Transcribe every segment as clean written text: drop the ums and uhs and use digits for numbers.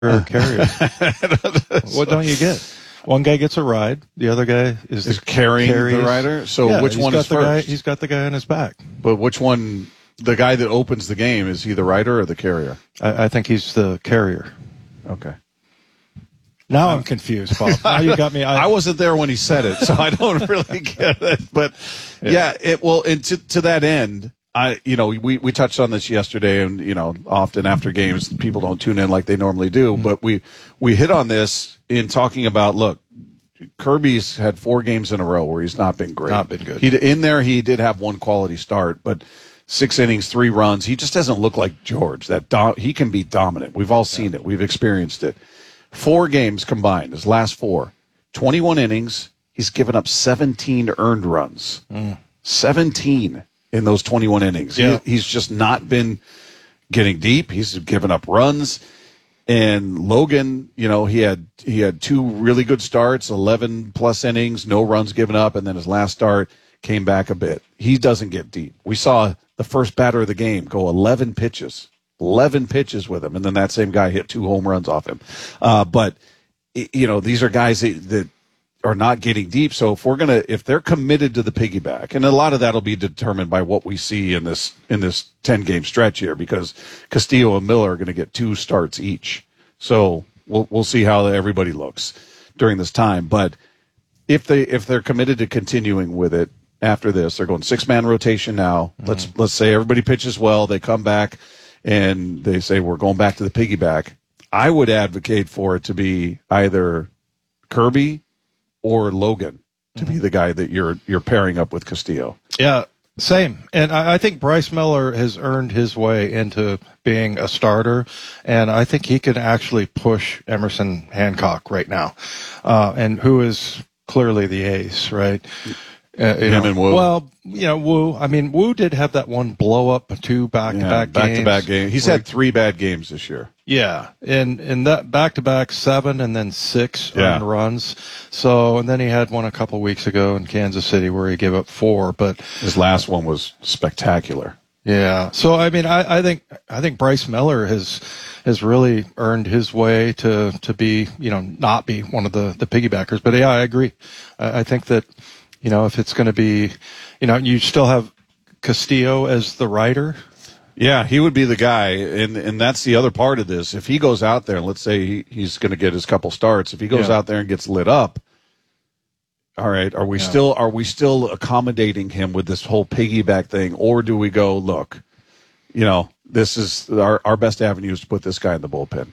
a carrier? What don't you get? One guy gets a ride. The other guy is carrying the rider. So which one is first? He's got the guy on his back. But which one? The guy that opens the game, is he the rider or the carrier? I think he's the carrier. Okay. Now I'm confused, Bob. Now you got me. I wasn't there when he said it, so I don't really get it. But and to that end, we touched on this yesterday, and often after games people don't tune in like they normally do, but we hit on this in talking about, look, Kirby's had 4 games in a row where he's not been great. Not been good. He did have one quality start, but 6 innings, 3 runs. He just doesn't look like George. He can be dominant. We've all seen it. We've experienced it. 4 games combined, his last 4, 21 innings. He's given up 17 earned runs. 17 in those 21 innings. Yeah. He's just not been getting deep. He's given up runs. And Logan, he had 2 really good starts, 11 plus innings, no runs given up, and then his last start came back a bit. He doesn't get deep. We saw the first batter of the game go 11 pitches with him, and then that same guy hit 2 home runs off him. But these are guys that are not getting deep. So if they're committed to the piggyback, and a lot of that'll be determined by what we see in this 10-game stretch here, because Castillo and Miller are going to get 2 starts each. So we'll see how everybody looks during this time. But if they're committed to continuing with it after this, they're going 6-man rotation now. Let's say everybody pitches well, they come back and they say we're going back to the piggyback. I would advocate for it to be either Kirby or Logan to be the guy that you're pairing up with Castillo. Yeah, same. And I think Bryce Miller has earned his way into being a starter, and I think he can actually push Emerson Hancock right now, and who is clearly the ace, right? Him and Wu. Well, Wu. I mean, Wu did have that one blow up 2 back-to-back games. He's had 3 bad games this year. Yeah, and that back-to-back 7 and then 6 earned runs. So, and then he had one a couple weeks ago in Kansas City where he gave up 4. But his last one was spectacular. Yeah. So I mean, I think Bryce Miller has really earned his way to be not be one of the piggybackers. But yeah, I agree. I think that if it's going to be you still have Castillo as the rider. Yeah, he would be the guy, and that's the other part of this. If he goes out there, and let's say he's going to get his couple starts, if he goes out there and gets lit up, all right, are we still accommodating him with this whole piggyback thing, or do we go, look, this is our best avenue is to put this guy in the bullpen?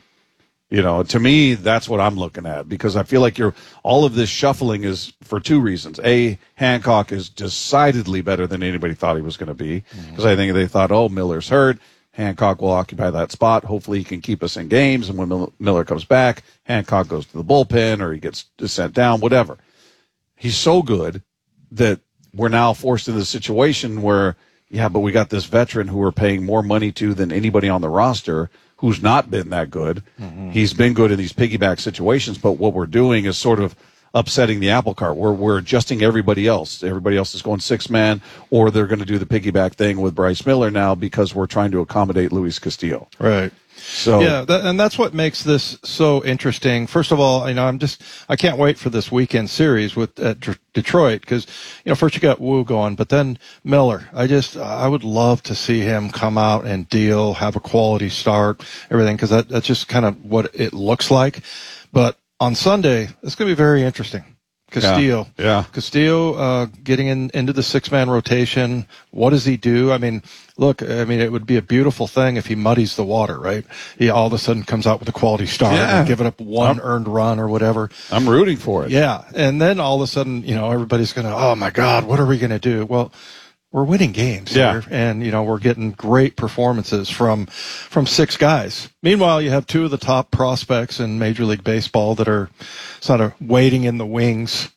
To me, that's what I'm looking at, because I feel like all of this shuffling is for 2 reasons. A, Hancock is decidedly better than anybody thought he was going to be, because I think they thought, Miller's hurt. Hancock will occupy that spot. Hopefully he can keep us in games, and when Miller comes back, Hancock goes to the bullpen or he gets sent down, whatever. He's so good that we're now forced into a situation where, but we got this veteran who we're paying more money to than anybody on the roster, who's not been that good. He's been good in these piggyback situations, but what we're doing is sort of upsetting the apple cart. We're adjusting everybody else. Everybody else is going 6-man, or they're going to do the piggyback thing with Bryce Miller now because we're trying to accommodate Luis Castillo. Right. So and that's what makes this so interesting. First of all, I can't wait for this weekend series with Detroit, because first you got Wu going, but then Miller. I would love to see him come out and deal, have a quality start, everything, because that's just kind of what it looks like. But on Sunday, it's going to be very interesting. Castillo. Yeah. Castillo getting into the 6-man rotation. What does he do? I mean, it would be a beautiful thing if he muddies the water, right? He all of a sudden comes out with a quality start and giving up 1 earned run or whatever. I'm rooting for it. Yeah. And then all of a sudden, everybody's going to, oh my God, what are we going to do? Well, we're winning games here, and we're getting great performances from 6 guys. Meanwhile, you have 2 of the top prospects in Major League Baseball that are sort of waiting in the wings,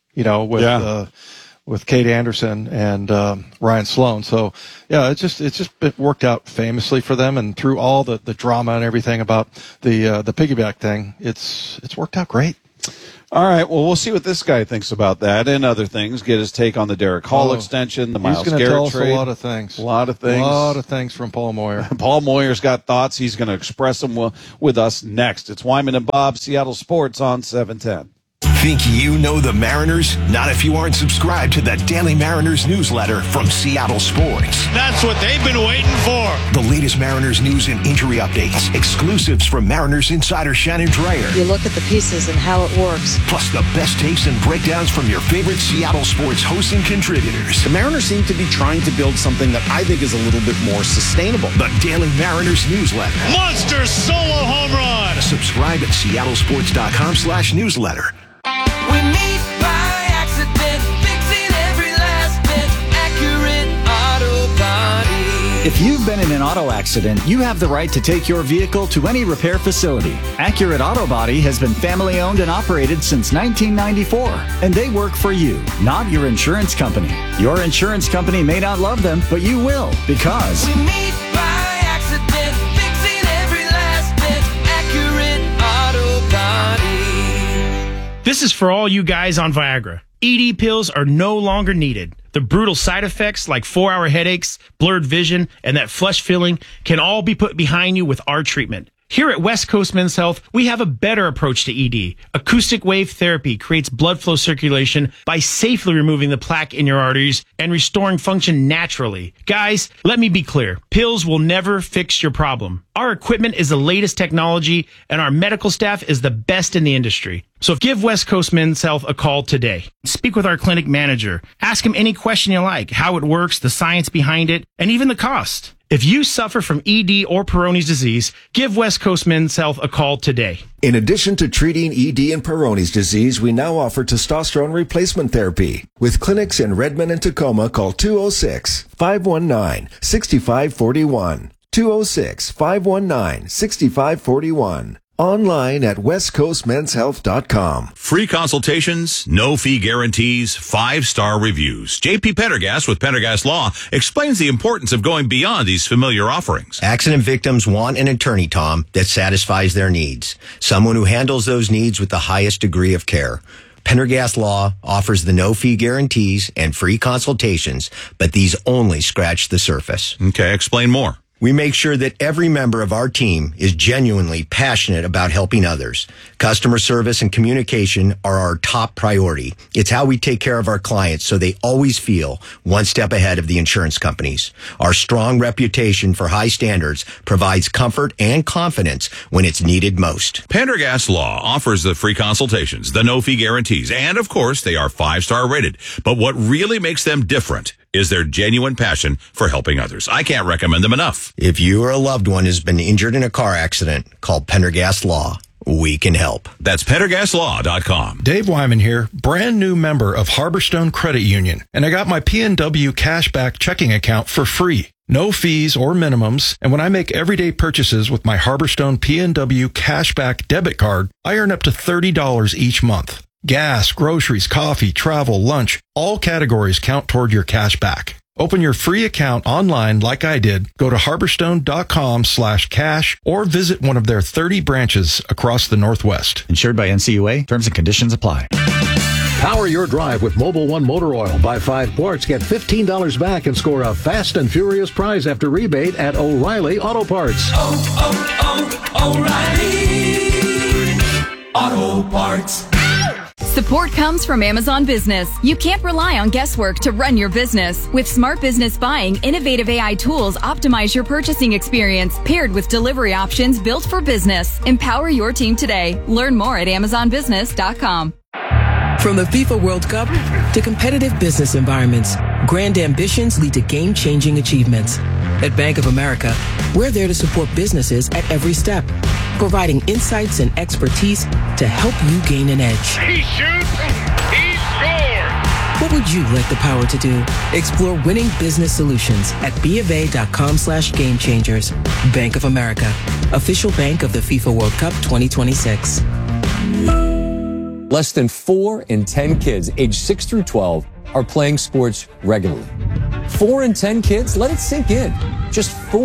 with Kate Anderson and Ryan Sloan. So it worked out famously for them, and through all the drama and everything about the piggyback thing, it's worked out great. All right, well, we'll see what this guy thinks about that and other things. Get his take on the Derek Hall extension, the Myles Garrett trade. He's going to tell us a lot of things. A lot of things. A lot of things from Paul Moyer. Paul Moyer's got thoughts. He's going to express them with us next. It's Wyman and Bob, Seattle Sports on 710. Think you know the Mariners? Not if you aren't subscribed to the Daily Mariners newsletter from Seattle Sports. That's what they've been waiting for. The latest Mariners news and injury updates. Exclusives from Mariners insider Shannon Dreyer. You look at the pieces and how it works. Plus the best takes and breakdowns from your favorite Seattle Sports hosts and contributors. The Mariners seem to be trying to build something that I think is a little bit more sustainable. The Daily Mariners newsletter. Monster solo home run. Subscribe at seattlesports.com/newsletter. We meet by accident, fixing every last bit, Accurate Auto Body. If you've been in an auto accident, you have the right to take your vehicle to any repair facility. Accurate Auto Body has been family owned and operated since 1994, and they work for you, not your insurance company. Your insurance company may not love them, but you will, because we meet by accident, fixing every last bit, Accurate Auto Body. This is for all you guys on Viagra. ED pills are no longer needed. The brutal side effects like 4-hour headaches, blurred vision, and that flush feeling can all be put behind you with our treatment. Here at West Coast Men's Health, we have a better approach to ED. Acoustic wave therapy creates blood flow circulation by safely removing the plaque in your arteries and restoring function naturally. Guys, let me be clear. Pills will never fix your problem. Our equipment is the latest technology, and our medical staff is the best in the industry. So give West Coast Men's Health a call today. Speak with our clinic manager. Ask him any question you like, how it works, the science behind it, and even the cost. If you suffer from ED or Peyronie's disease, give West Coast Men's Health a call today. In addition to treating ED and Peyronie's disease, we now offer testosterone replacement therapy. With clinics in Redmond and Tacoma, call 206-519-6541. 206-519-6541. Online at westcoastmenshealth.com. Free consultations, no fee guarantees, 5-star reviews. J.P. Pendergast with Pendergast Law explains the importance of going beyond these familiar offerings. Accident victims want an attorney, Tom, that satisfies their needs. Someone who handles those needs with the highest degree of care. Pendergast Law offers the no-fee guarantees and free consultations, but these only scratch the surface. Okay, explain more. We make sure that every member of our team is genuinely passionate about helping others. Customer service and communication are our top priority. It's how we take care of our clients so they always feel one step ahead of the insurance companies. Our strong reputation for high standards provides comfort and confidence when it's needed most. Pendergast Law offers the free consultations, the no-fee guarantees, and of course, they are 5-star rated. But what really makes them different is their genuine passion for helping others. I can't recommend them enough. If you or a loved one has been injured in a car accident, call Pendergast Law. We can help. That's PendergastLaw.com. Dave Wyman here, brand new member of Harborstone Credit Union, and I got my PNW Cashback checking account for free. No fees or minimums, and when I make everyday purchases with my Harborstone PNW Cashback debit card, I earn up to $30 each month. Gas, groceries, coffee, travel, lunch, all categories count toward your cash back. Open your free account online like I did. Go to harborstone.com/cash or visit one of their 30 branches across the Northwest. Insured by NCUA. Terms and conditions apply. Power your drive with Mobil 1 motor oil. Buy 5 quarts, get $15 back and score a fast and furious prize after rebate at O'Reilly Auto Parts. O'Reilly Auto Parts. Support comes from Amazon Business. You can't rely on guesswork to run your business. With Smart Business Buying, innovative AI tools optimize your purchasing experience, paired with delivery options built for business. Empower your team today. Learn more at amazonbusiness.com. From the FIFA World Cup to competitive business environments, grand ambitions lead to game-changing achievements. At Bank of America, we're there to support businesses at every step, providing insights and expertise to help you gain an edge. He shoots, he scores! What would you like the power to do? Explore winning business solutions at BofA.com/gamechangers. Bank of America, official bank of the FIFA World Cup 2026. Less than 4 in 10 kids aged 6 through 12 are playing sports regularly. 4 in 10 kids? Let it sink in. Just 4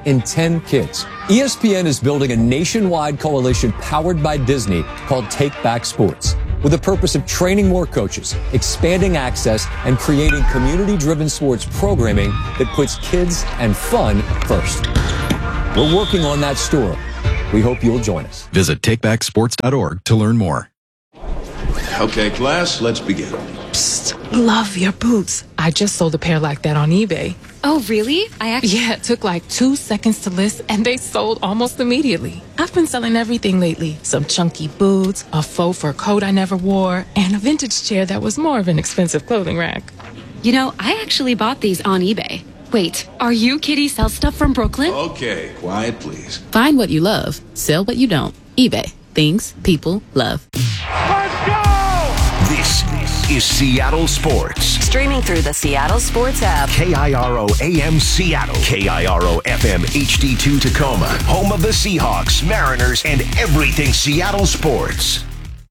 in 10 kids. ESPN is building a nationwide coalition powered by Disney called Take Back Sports, with the purpose of training more coaches, expanding access, and creating community-driven sports programming that puts kids and fun first. We're working on that story. We hope you'll join us. Visit takebacksports.org to learn more. Okay, class, let's begin. Psst, love your boots. I just sold a pair like that on eBay. Oh, really? Yeah, it took like 2 seconds to list, and they sold almost immediately. I've been selling everything lately. Some chunky boots, a faux fur coat I never wore, and a vintage chair that was more of an expensive clothing rack. You know, I actually bought these on eBay. Wait, are you Kitty Sell Stuff from Brooklyn? Okay, quiet, please. Find what you love, sell what you don't. eBay. Things people love. Let's go! This is Seattle Sports. Streaming through the Seattle Sports app. KIRO AM Seattle. KIRO FM HD2 Tacoma. Home of the Seahawks, Mariners, and everything Seattle sports.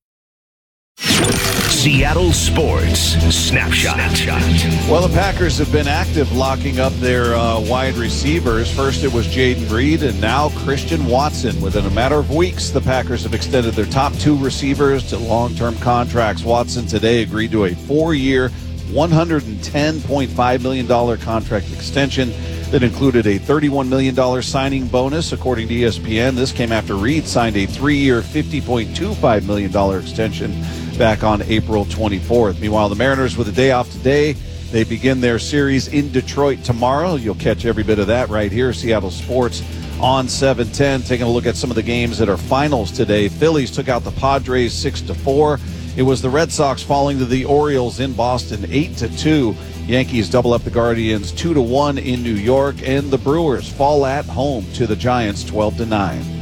Seattle Sports Snapshot. Well, the Packers have been active locking up their wide receivers. First it was Jaden Reed, and now Christian Watson. Within a matter of weeks, the Packers have extended their top 2 receivers to long-term contracts. Watson today agreed to a 4-year, $110.5 million contract extension that included a $31 million signing bonus, according to ESPN. This came after Reed signed a 3-year, $50.25 million extension back on April 24th. Meanwhile, the Mariners, with a day off today, they begin their series in Detroit tomorrow. You'll catch every bit of that right here, Seattle Sports on 710. Taking a look at some of the games that are finals today. Phillies took out the Padres 6-4. It was the Red Sox falling to the Orioles in Boston 8-2. Yankees double up the Guardians 2-1 in New York, and the Brewers fall at home to the Giants 12-9.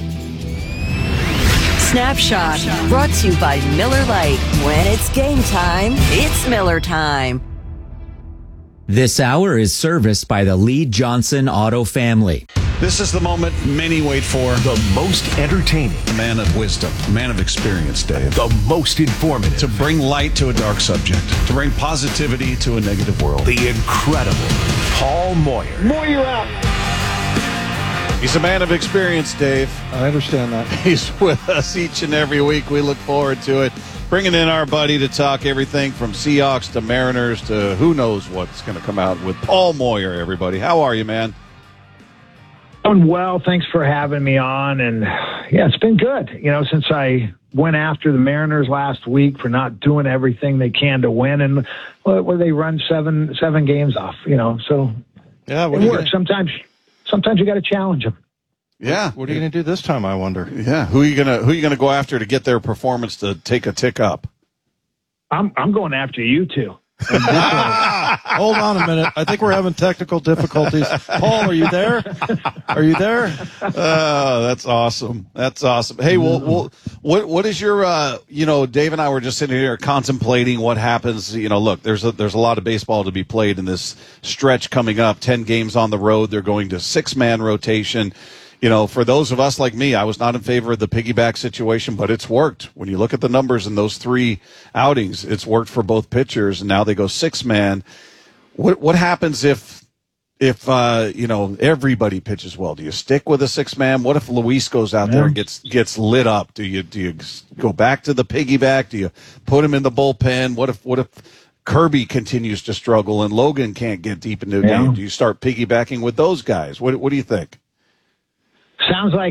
Snapshot, brought to you by Miller Lite. When it's game time, it's Miller time. This hour is serviced by the Lee Johnson Auto family. This is the moment many wait for. The most entertaining. A man of wisdom, a man of experience, Dave. The most informative. To bring light to a dark subject. To bring positivity to a negative world. The incredible Paul Moyer. Moyer out. He's a man of experience, Dave. I understand that. He's with us each and every week. We look forward to it. Bringing in our buddy to talk everything from Seahawks to Mariners to who knows what's going to come out with Paul Moyer, everybody. How are you, man? Doing well. Thanks for having me on. And, yeah, it's been good. You know, since I went after the Mariners last week for not doing everything they can to win. And where they run seven games off, you know. So yeah, it works. Sometimes you got to challenge them. Yeah. What are you going to do this time, I wonder? Yeah. Who are you going to go after to get their performance to take a tick up? I'm going after you two. Hold on a minute. I think we're having technical difficulties. Paul, are you there? Are you there? Oh, that's awesome. That's awesome. Hey, well, what is your, Dave and I were just sitting here contemplating what happens. You know, look, there's a lot of baseball to be played in this stretch coming up. 10 games on the road. They're going to 6-man rotation. You know, for those of us like me, I was not in favor of the piggyback situation, but it's worked. When you look at the numbers in those 3 outings, it's worked for both pitchers, and now they go 6-man. What happens if everybody pitches well? Do you stick with a 6-man? What if Luis goes out there and gets lit up? Do you go back to the piggyback? Do you put him in the bullpen? What if Kirby continues to struggle and Logan can't get deep into a game? Do you start piggybacking with those guys? What do you think? Sounds like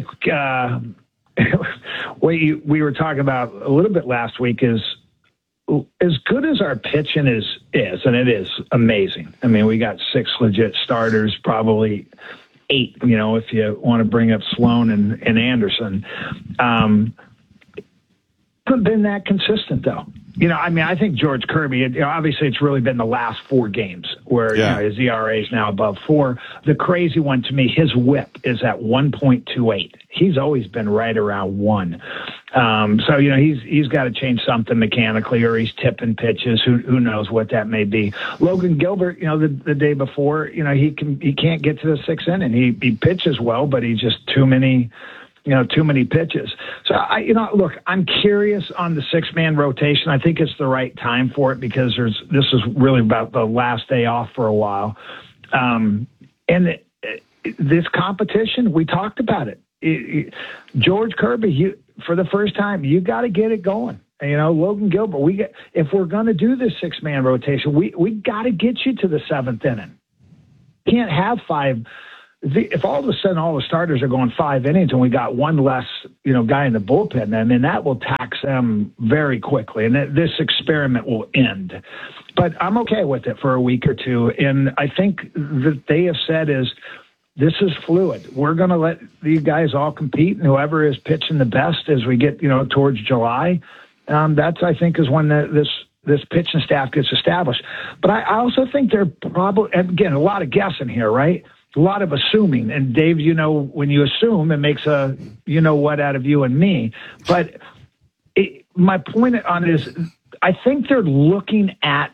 what we were talking about a little bit last week is as good as our pitching is, and it is amazing. I mean, we got 6 legit starters, probably 8, you know, if you want to bring up Sloan and Anderson. Haven't been that consistent, though. You know, I mean, I think George Kirby, obviously it's really been the last 4 games where his ERA is now above 4. The crazy one to me, his whip is at 1.28. He's always been right around 1. So, you know, he's got to change something mechanically, or he's tipping pitches. Who knows what that may be. Logan Gilbert, you know, the day before, you know, he can't get to the 6th inning. He pitches well, but he's just too many pitches. So, look, I'm curious on the 6-man rotation. I think it's the right time for it because this is really about the last day off for a while. And this competition, we talked about it. George Kirby, for the first time, you got to get it going. Logan Gilbert, if we're going to do this 6-man rotation, we got to get you to the 7th inning. Can't have 5. If all of a sudden all the starters are going 5 innings and we got one less, guy in the bullpen, I mean, that will tax them very quickly, and this experiment will end. But I'm okay with it for a week or two, and I think that they have said is this is fluid. We're going to let these guys all compete, and whoever is pitching the best as we get, towards July, that's, I think, is when this pitching staff gets established. But I also think they're probably, and again, a lot of guessing here, right? A lot of assuming. And Dave, when you assume, it makes a what out of you and me. But my point on it is, I think they're looking at,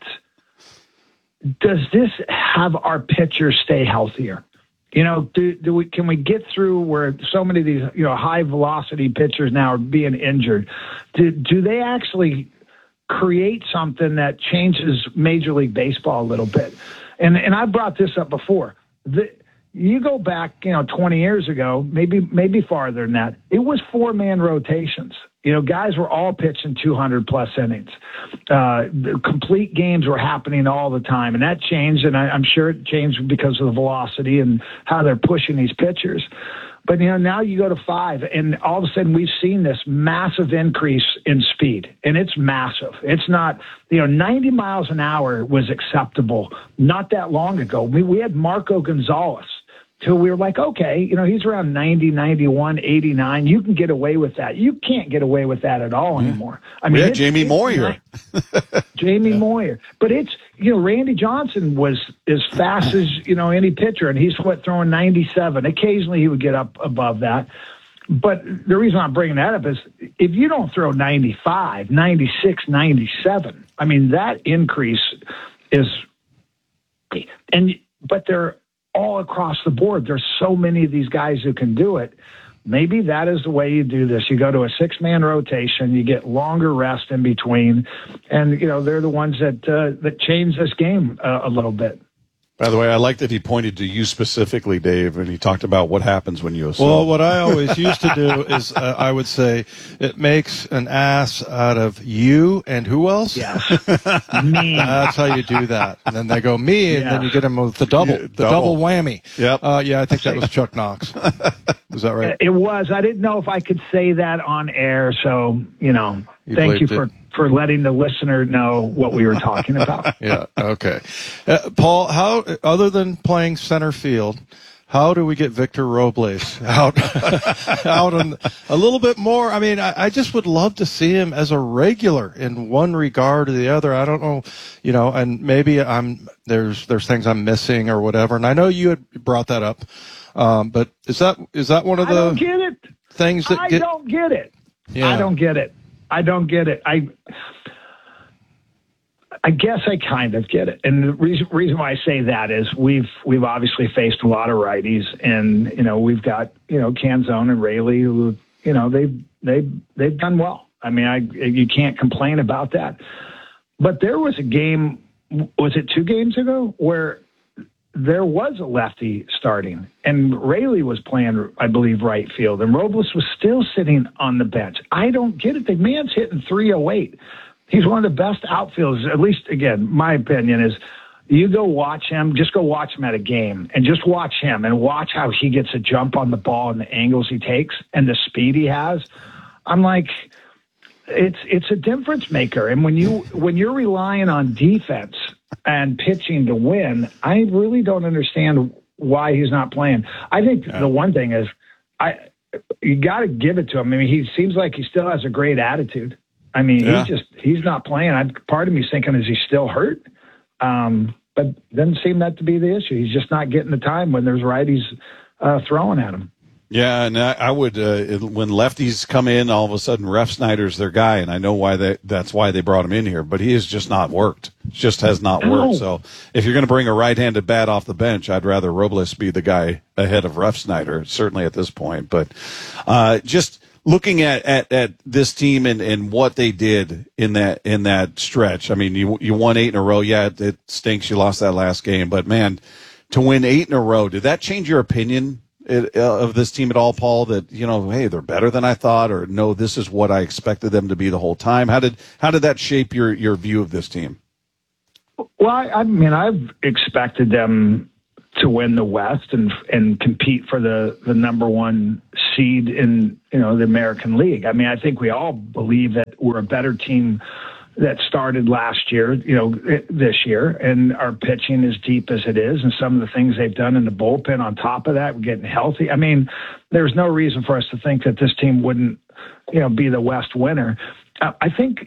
does this have our pitchers stay healthier? Can we get through where so many of these, high velocity pitchers now are being injured? Do they actually create something that changes Major League Baseball a little bit? And I brought this up before. You go back, 20 years ago, maybe farther than that. It was 4-man rotations. Guys were all pitching 200+ innings. Complete games were happening all the time, and that changed, and I'm sure it changed because of the velocity and how they're pushing these pitchers. But, now you go to 5, and all of a sudden we've seen this massive increase in speed, and it's massive. It's not, 90 miles an hour was acceptable not that long ago. We had Marco Gonzalez, till we were like, okay, he's around 90, 91, 89. You can get away with that. You can't get away with that at all anymore. I mean, Jamie Moyer. Jamie Moyer. But it's, Randy Johnson was as fast as, any pitcher, and he's throwing 97. Occasionally he would get up above that. But the reason I'm bringing that up is if you don't throw 95, 96, 97, I mean, that increase is, but they're all across the board. There's so many of these guys who can do it. Maybe that is the way you do this. You go to a 6-man rotation, you get longer rest in between, and they're the ones that change this game a little bit. By the way, I like that he pointed to you specifically, Dave, and he talked about what happens when you assault. Well, what I always used to do is I would say it makes an ass out of you and who else? Yeah, me. That's how you do that. And then they go me, and then you get them with the double whammy. Yep. Yeah, I think that was Chuck Knox. Was that right? It was. I didn't know if I could say that on air, so thank you for letting the listener know what we were talking about. Yeah. Okay. Paul, how, other than playing center field, how do we get Victor Robles out on a little bit more? I mean, I just would love to see him as a regular in one regard or the other. I don't know, and maybe there's things I'm missing or whatever. And I know you had brought that up. But is that one of the I don't get it. Things that I don't get it. Yeah. I don't get it. I guess I kind of get it. And the reason why I say that is we've obviously faced a lot of righties, and, we've got, Canzone and Raley who, they've done well. I mean, you can't complain about that. But there was a game, was it 2 games ago, where there was a lefty starting, and Raley was playing, I believe, right field, and Robles was still sitting on the bench. I don't get it. The man's hitting 308. He's one of the best outfielders, at least, again, my opinion is you go watch him, just go watch him at a game, and just watch him and watch how he gets a jump on the ball and the angles he takes and the speed he has. I'm like, it's a difference maker. And when you're relying on defense and pitching to win, I really don't understand why he's not playing. I think the one thing is you got to give it to him. I mean, he seems like he still has a great attitude. I mean, he's not playing. Part of me is thinking, is he still hurt? But doesn't seem that to be the issue. He's just not getting the time when there's righties throwing at him. Yeah, and I would when lefties come in, all of a sudden Refsnyder's their guy, and I know why that's why they brought him in here. But he has just not worked. Just has not worked. So if you're going to bring a right-handed bat off the bench, I'd rather Robles be the guy ahead of Refsnyder, certainly at this point. But just looking at this team and what they did in that stretch, I mean, you won 8 in a row. Yeah, it stinks you lost that last game, but man, to win 8 in a row. Did that change your opinion of this team at all, Paul? That, you know, hey, they're better than I thought, or no, this is what I expected them to be the whole time. How did that shape your view of this team? Well, I mean, I've expected them to win the West and compete for the number one seed in, you know, the American League. I mean, I think we all believe that we're a better team that started last year, you know, this year, and our pitching as deep as it is, and some of the things they've done in the bullpen on top of that, we're getting healthy. I mean, there's no reason for us to think that this team wouldn't, you know, be the West winner. I think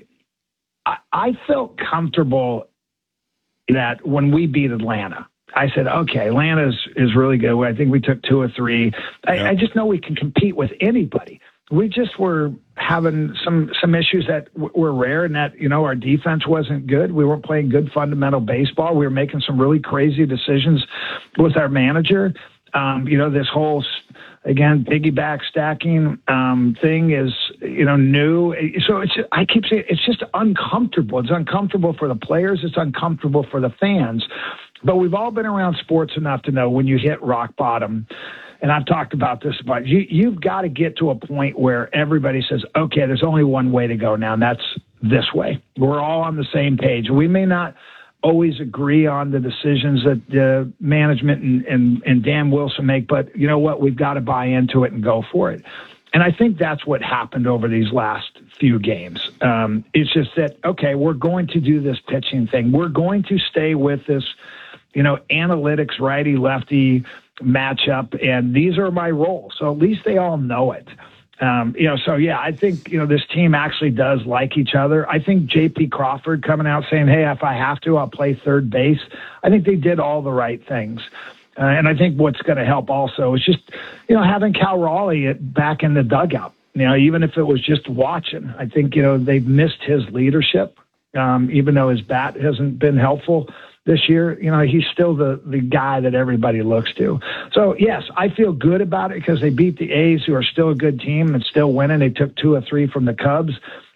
I felt comfortable that when we beat Atlanta, I said, okay, Atlanta is really good. I think we took 2 or 3. I just know we can compete with anybody. We just were having some issues that were rare, and that, you know, our defense wasn't good. We weren't playing good fundamental baseball. We were making some really crazy decisions with our manager. You know, this whole, again, piggyback stacking thing is, you know, new. So I keep saying it's just uncomfortable. It's uncomfortable for the players. It's uncomfortable for the fans. But we've all been around sports enough to know when you hit rock bottom, and I've talked about this, but you've got to get to a point where everybody says, okay, there's only one way to go now, and that's this way. We're all on the same page. We may not always agree on the decisions that management and Dan Wilson make, but you know what? We've got to buy into it and go for it. And I think that's what happened over these last few games. It's just that, okay, we're going to do this pitching thing. We're going to stay with this, you know, analytics, righty-lefty matchup, and these are my roles. So at least they all know it. You know, so yeah, I think, you know, this team actually does like each other. I think J.P. Crawford coming out saying, hey, if I have to, I'll play third base. I think they did all the right things. And I think what's going to help also is just, you know, having Cal Raleigh back in the dugout, you know, even if it was just watching. I think, you know, they've missed his leadership, even though his bat hasn't been helpful this year. You know, he's still the guy that everybody looks to. So, yes, I feel good about it because they beat the A's, who are still a good team and still winning. They took 2 or 3 from the Cubs.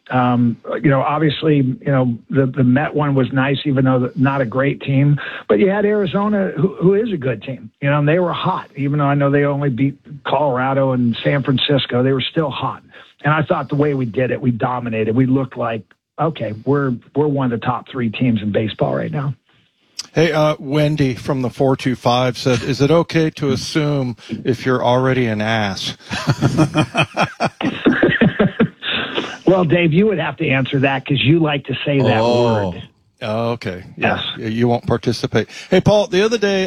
You know, obviously, you know, the Met one was nice, even though not a great team. But you had Arizona, who is a good team, you know, and they were hot. Even though I know they only beat Colorado and San Francisco, they were still hot. And I thought the way we did it, we dominated. We looked like, okay, we're one of the top 3 teams in baseball right now. Hey, Wendy from the 425 said, is it okay to assume if you're already an ass? Well, Dave, you would have to answer that because you like to say that word. Oh, okay. Yeah. Yes. You won't participate. Hey, Paul, the other day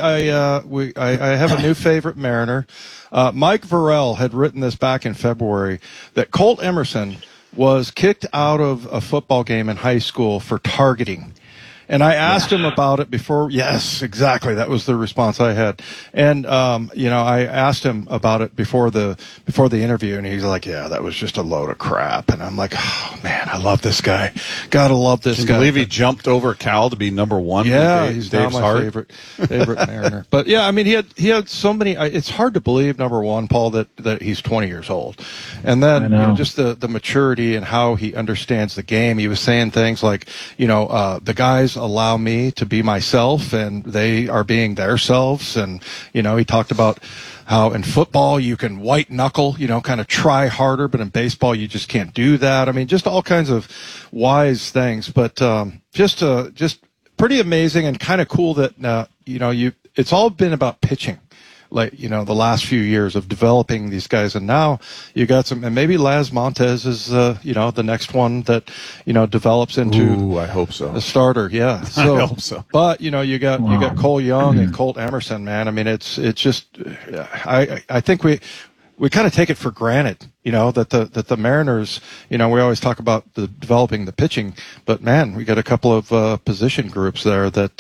I have a new favorite Mariner. Mike Varell had written this back in February that Colt Emerson was kicked out of a football game in high school for targeting. And I asked him about it before. Yes, exactly. That was the response I had. And, you know, I asked him about it before the interview, and he's like, yeah, that was just a load of crap. And I'm like, oh man, I love this guy. Gotta love this guy. Can you believe he jumped over Cal to be number 1? Yeah, he's now my favorite Mariner. But yeah, I mean, he had so many, it's hard to believe, number one, Paul, that he's 20 years old. And then, you know, just the maturity and how he understands the game. He was saying things like, you know, the guys allow me to be myself and they are being their selves. And, you know, he talked about how in football you can white knuckle, you know, kind of try harder, but in baseball you just can't do that. I mean, just all kinds of wise things, but just pretty amazing and kind of cool that, you know, it's all been about pitching. Like, you know, the last few years of developing these guys, and now you got some, and maybe Laz Montez is, you know, the next one that, you know, develops into. I hope so. A starter, yeah. So, I hope so. But you know, you got Cole Young and Colt Emerson, man. I mean, it's just, I think we kind of take it for granted, you know, that the Mariners, you know, we always talk about developing the pitching, but man, we got a couple of position groups there that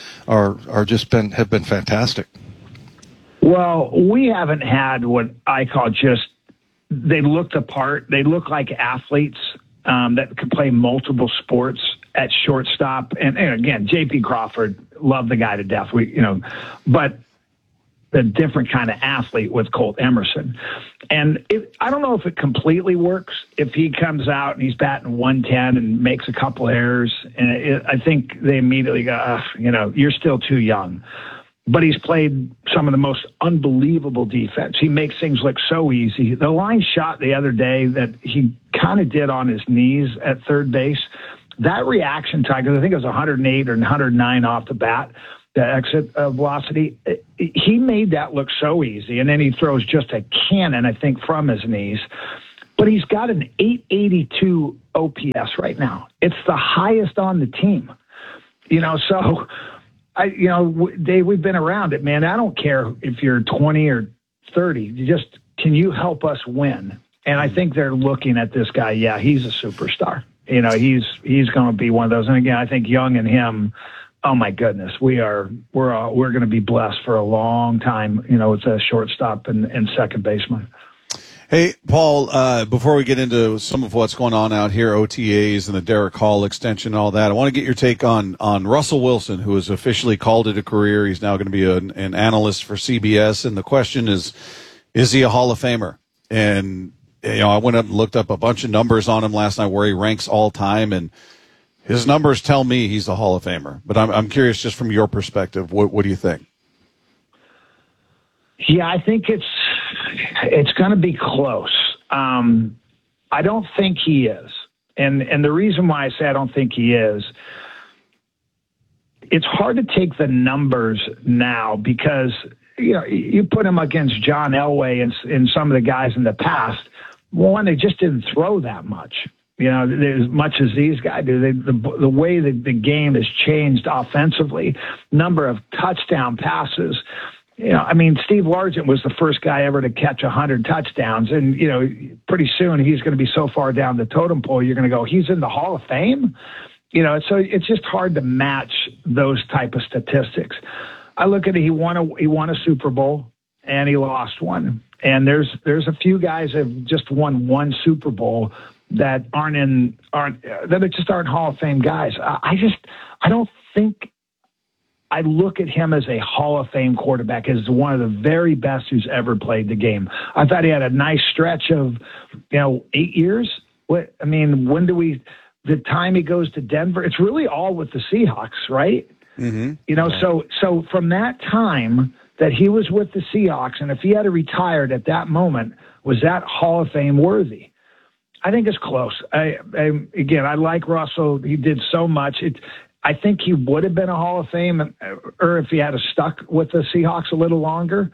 have been fantastic. Well, we haven't had what I call they look the part. They look like athletes that could play multiple sports at shortstop. And again, J.P. Crawford, love the guy to death. But a different kind of athlete with Colt Emerson. And I don't know if it completely works if he comes out and he's batting 110 and makes a couple errors. And I think they immediately go, you know, you're still too young. but he's played some of the most unbelievable defense. He makes things look so easy. The line shot the other day that he kind of did on his knees at third base, that reaction time, because I think it was 108 or 109 off the bat, the exit velocity, he made that look so easy. And then he throws just a cannon, I think, from his knees. But he's got an 882 OPS right now. It's the highest on the team. So, Dave, we've been around it, man. I don't care if you're 20 or 30. Can you help us win? And I think they're looking at this guy. Yeah, he's a superstar. He's going to be one of those. And again, I think Young and him, oh my goodness, we're going to be blessed for a long time. It's a shortstop and second baseman. Hey, Paul, before we get into some of what's going on out here, OTAs and the Derek Hall extension and all that, I want to get your take on Russell Wilson, who has officially called it a career. He's now going to be an analyst for CBS. And the question is he a Hall of Famer? And, I went up and looked up a bunch of numbers on him last night where he ranks all time, and his numbers tell me he's a Hall of Famer. But I'm curious, just from your perspective, what do you think? Yeah, I think it's going to be close. I don't think he is. And the reason why I say I don't think he is, it's hard to take the numbers now because, you put him against John Elway and some of the guys in the past. One, they just didn't throw that much. As much as these guys do. The way that the game has changed offensively, number of touchdown passes. Steve Largent was the first guy ever to catch 100 touchdowns. And, pretty soon he's going to be so far down the totem pole, you're going to go, he's in the Hall of Fame? So it's just hard to match those type of statistics. I look at it, he won a Super Bowl and he lost one. And there's a few guys that have just won one Super Bowl that aren't Hall of Fame guys. I don't think I look at him as a Hall of Fame quarterback, as one of the very best who's ever played the game. I thought he had a nice stretch of, 8 years. When do the time he goes to Denver, it's really all with the Seahawks, right? Mm-hmm. So from that time that he was with the Seahawks, and if he had retired at that moment, was that Hall of Fame worthy? I think it's close. I like Russell. He did so much. I think he would have been a Hall of Fame, or if he had stuck with the Seahawks a little longer.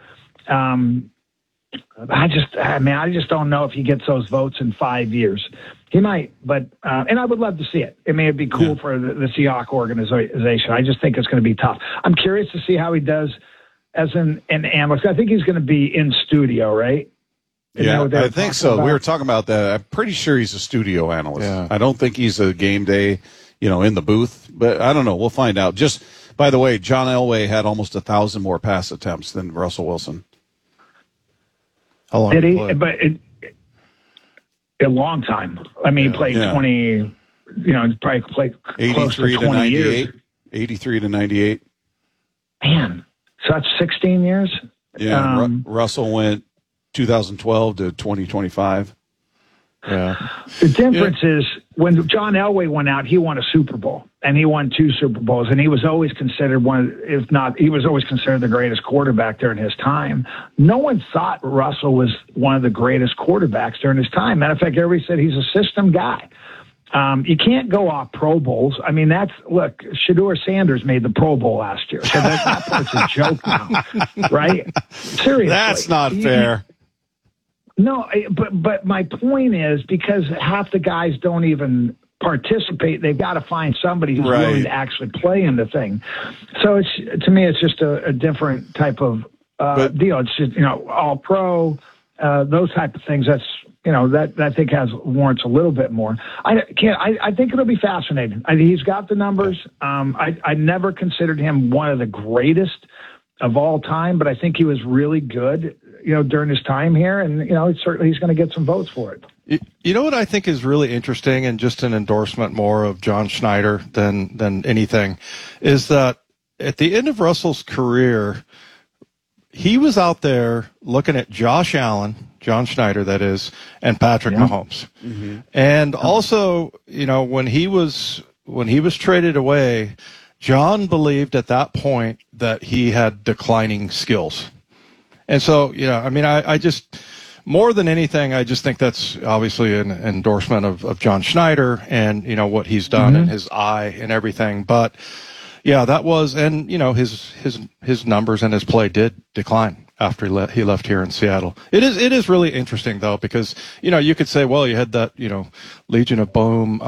I just don't know if he gets those votes in 5 years. He might, but and I would love to see it. It'd be cool for the Seahawks organization. I just think it's going to be tough. I'm curious to see how he does as an analyst. I think he's going to be in studio, right? I think so. We were talking about that. I'm pretty sure he's a studio analyst. Yeah. I don't think he's a game day, in the booth. But I don't know. We'll find out. Just, by the way, John Elway had almost 1,000 more pass attempts than Russell Wilson. How long did he? But a long time. He played 20. Probably played close to 20 years. 83 to 98. Man, so that's 16 years. Yeah, Russell went 2012 to 2025. Yeah. The difference is when John Elway went out, he won a Super Bowl, and he won 2 Super Bowls, and he was always considered he was always considered the greatest quarterback during his time. No one thought Russell was one of the greatest quarterbacks during his time. Matter of fact, everybody said he's a system guy. You can't go off Pro Bowls. Shedeur Sanders made the Pro Bowl last year, so that part's a joke now, right? Seriously. That's not fair. No, but my point is, because half the guys don't even participate, they've got to find somebody who's willing to actually play in the thing. So to me, it's just a different type of deal. It's just, all pro, those type of things. That's, that I think warrants a little bit more. I think it'll be fascinating. He's got the numbers. I never considered him one of the greatest of all time, but I think he was really good, during his time here, and certainly he's going to get some votes for it. You know what I think is really interesting, and just an endorsement more of John Schneider than anything, is that at the end of Russell's career, he was out there looking at Josh Allen, John Schneider that is, and Patrick Mahomes. Mm-hmm. And also, when he was traded away, John believed at that point that he had declining skills. And so, I mean, I just, more than anything, I just think that's obviously an endorsement of John Schneider and, what he's done and his eye and everything. But yeah, that was, and, his numbers and his play did decline after he left here in Seattle. It is really interesting though, because, you could say, well, you had that, Legion of Boom,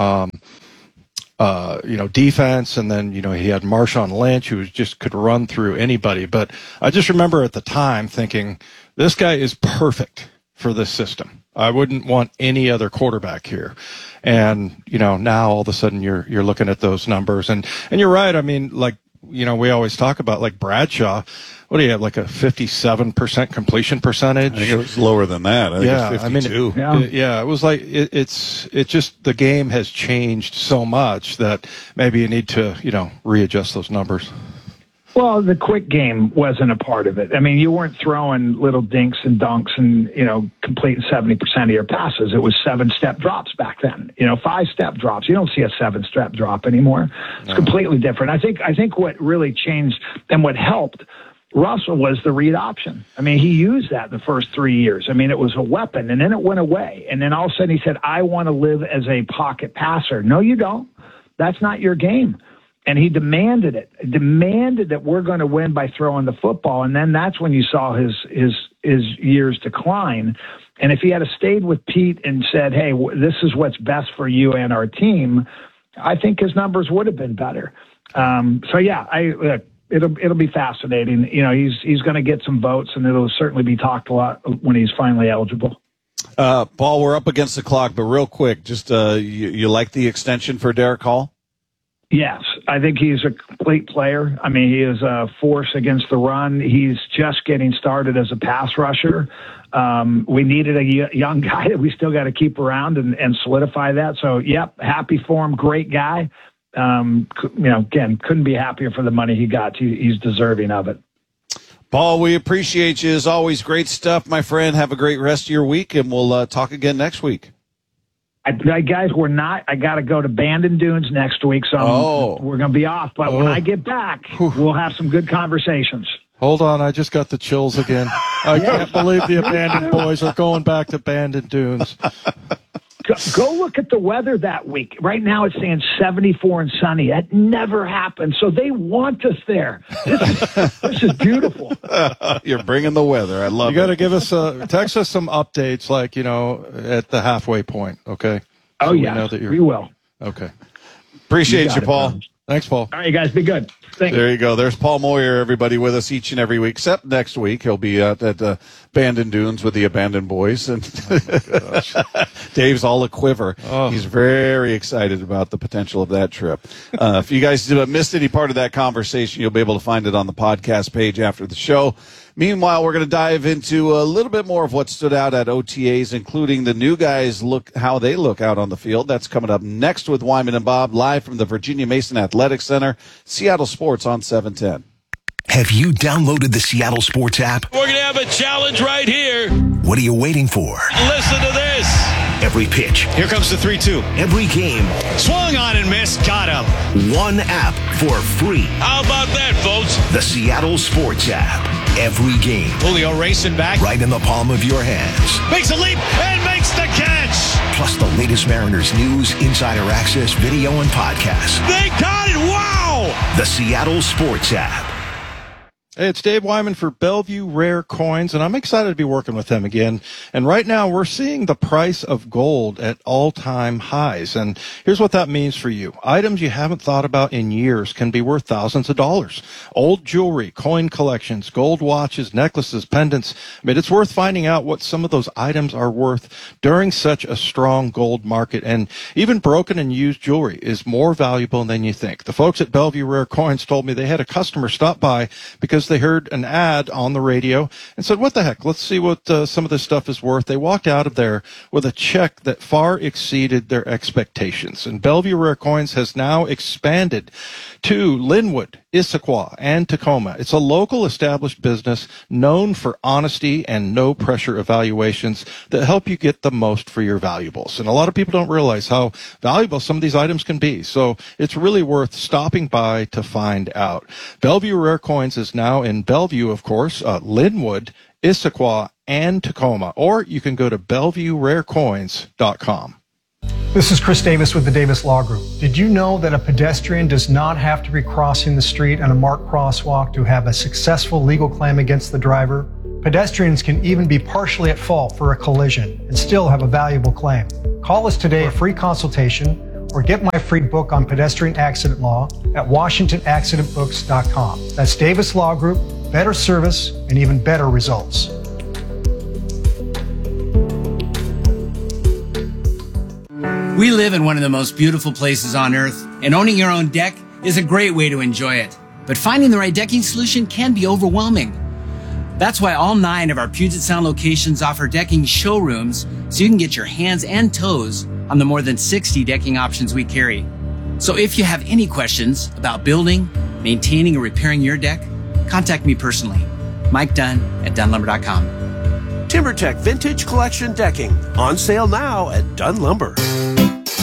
defense, and then, he had Marshawn Lynch, who just could run through anybody. But I just remember at the time thinking, this guy is perfect for this system. I wouldn't want any other quarterback here. And, now all of a sudden you're looking at those numbers and you're right. I mean, like, we always talk about like Bradshaw. What do you have, like a 57% completion percentage? I think it was lower than that. I think it was 52. It was like, it's just, the game has changed so much that maybe you need to, readjust those numbers. Well, the quick game wasn't a part of it. I mean, you weren't throwing little dinks and dunks and, completing 70% of your passes. It was 7-step drops back then, 5-step drops. You don't see a 7-step drop anymore. It's completely different. I think what really changed and what helped Russell was the read option. I mean, he used that the first 3 years. I mean, it was a weapon, and then it went away. And then all of a sudden he said, I want to live as a pocket passer. No, you don't. That's not your game. And he demanded that we're going to win by throwing the football. And then that's when you saw his years decline. And if he had stayed with Pete and said, hey, this is what's best for you and our team, I think his numbers would have been better. It'll be fascinating. He's going to get some votes, and it'll certainly be talked a lot when he's finally eligible. Paul, we're up against the clock, but real quick, just you like the extension for Derek Hall? Yes, I think he's a complete player. I mean, he is a force against the run. He's just getting started as a pass rusher. We needed a young guy that we still got to keep around and solidify that. So, yep, happy for him. Great guy. Again, couldn't be happier for the money he got. He's deserving of it. Paul, we appreciate you as always. Great stuff, my friend. Have a great rest of your week, and we'll talk again next week. Guys, I got to go to Bandon Dunes next week, so we're going to be off. But when I get back, we'll have some good conversations. Hold on, I just got the chills again. I can't believe the Abandoned Boys are going back to Bandon Dunes. Go look at the weather that week. Right now it's saying 74 and sunny. That never happened. So they want us there. This is beautiful. You're bringing the weather. I love it. You got to give us text us some updates, like, at the halfway point. Okay. So we will. Okay. Appreciate you, Paul. Thanks, Paul. All right, guys, be good. Thanks. There you go. There's Paul Moyer, everybody, with us each and every week, except next week. He'll be at Bandon Dunes with the Abandoned Boys. And Dave's all a quiver. He's very excited about the potential of that trip. If you guys missed any part of that conversation, you'll be able to find it on the podcast page after the show. Meanwhile, we're going to dive into a little bit more of what stood out at OTAs, including the new guys, how they look out on the field. That's coming up next with Wyman and Bob, live from the Virginia Mason Athletic Center, Seattle Sports on 710. Have you downloaded the Seattle Sports app? We're going to have a challenge right here. What are you waiting for? Listen to this. Every pitch. Here comes the 3-2. Every game. Swung on and missed. Got him. One app for free. How about that, folks? The Seattle Sports app. Every game. Julio racing back. Right in the palm of your hands. Makes a leap and makes the catch. Plus the latest Mariners news, insider access, video, and podcasts. They got it. Wow. The Seattle Sports app. Hey, it's Dave Wyman for Bellevue Rare Coins, and I'm excited to be working with them again. And right now, we're seeing the price of gold at all-time highs. And here's what that means for you. Items you haven't thought about in years can be worth thousands of dollars. Old jewelry, coin collections, gold watches, necklaces, pendants. I mean, it's worth finding out what some of those items are worth during such a strong gold market. And even broken and used jewelry is more valuable than you think. The folks at Bellevue Rare Coins told me they had a customer stop by because they heard an ad on the radio and said, what the heck, let's see what some of this stuff is worth. They walked out of there with a check that far exceeded their expectations. And Bellevue Rare Coins has now expanded to Linwood Issaquah, and Tacoma. It's a local established business known for honesty and no pressure evaluations that help you get the most for your valuables. And a lot of people don't realize how valuable some of these items can be. So it's really worth stopping by to find out. Bellevue Rare Coins is now in Bellevue, of course, Linwood, Issaquah, and Tacoma. Or you can go to BellevueRareCoins.com. This is Chris Davis with the Davis Law Group. Did you know that a pedestrian does not have to be crossing the street on a marked crosswalk to have a successful legal claim against the driver? Pedestrians can even be partially at fault for a collision and still have a valuable claim. Call us today for a free consultation or get my free book on pedestrian accident law at WashingtonAccidentBooks.com. That's Davis Law Group, better service and even better results. We live in one of the most beautiful places on earth, and owning your own deck is a great way to enjoy it. But finding the right decking solution can be overwhelming. That's why all 9 of our Puget Sound locations offer decking showrooms so you can get your hands and toes on the more than 60 decking options we carry. So if you have any questions about building, maintaining, or repairing your deck, contact me personally. Mike Dunn at DunnLumber.com. TimberTech Vintage Collection Decking, on sale now at Dunn Lumber.